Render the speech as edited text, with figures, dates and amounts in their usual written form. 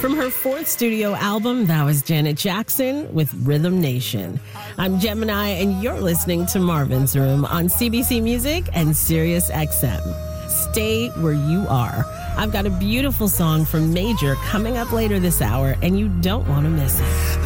From her fourth studio album, that was Janet Jackson with Rhythm Nation. I'm Gemini, and you're listening to Marvin's Room on CBC Music and Sirius XM. Stay where you are. I've got a beautiful song from Major coming up later this hour, and you don't want to miss it.